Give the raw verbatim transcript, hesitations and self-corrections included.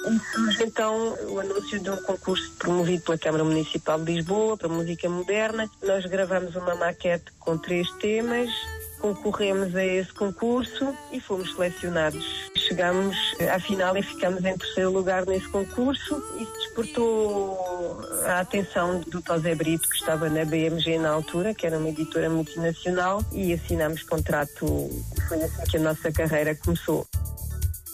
E surge então o anúncio de um concurso promovido pela Câmara Municipal de Lisboa para música moderna. Nós gravamos uma maquete com três temas, concorremos a esse concurso e fomos selecionados. Chegámos à final e ficamos em terceiro lugar nesse concurso. Isso despertou a atenção do Tosé Brito, que estava na B M G na altura, que era uma editora multinacional, e assinámos contrato. Foi assim que a nossa carreira começou.